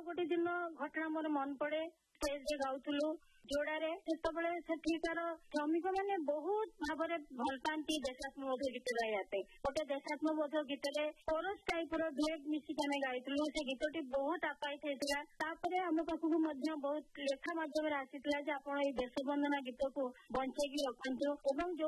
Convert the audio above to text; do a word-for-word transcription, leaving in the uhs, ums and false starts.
ଗୋଟେ ଦିନ ଘଟଣା ମୋର ମନେ ପଡେ ଷ୍ଟେଜରେ ଗାଉଥିଲୁ ଯୋଡ଼ାରେ ସେତେବେଳେ ସେଠିକାର ଶ୍ରମିକ ମାନେ ବହୁତ ଭାବରେ ଭଲ ପାଆନ୍ତି ଦେଶାତ୍ମବୋଧ ଗୀତ ଗାଇବା ପାଇଁ। ଗୋଟେ ଦେଶାତ୍ମବୋଧ ଗୀତରେ କୋରସ୍ ଟାଇପ ର ଡୁଏଟ୍ ମିଶିକି ଆମେ ଗାଇଥିଲୁ। ସେ ଗୀତଟି ବହୁତ ଆପ୍ୟାୟିତ ହେଇଥିଲା। ତାପରେ ଆମ ପାଖକୁ ମଧ୍ୟ ବହୁତ ଲେଖା ମାଧ୍ୟମରେ ଆସିଥିଲା ଯେ ଆପଣ ଏଇ ଦେଶ ବନ୍ଦନା ଗୀତକୁ ବଞ୍ଚେଇକି ରଖନ୍ତୁ ଏବଂ